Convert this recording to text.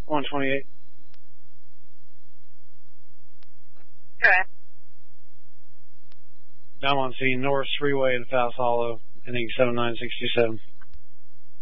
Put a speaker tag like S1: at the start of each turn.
S1: 128.
S2: Okay.
S1: I'm on scene, North Freeway in Fast Hollow, ending 7967.